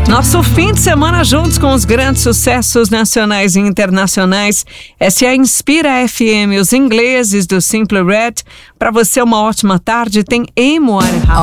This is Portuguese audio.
Nosso fim de semana juntos com os grandes sucessos nacionais e internacionais. Essa é a Inspira FM, os ingleses do Simply Red. Para você, uma ótima tarde. Tem Amy Winehouse.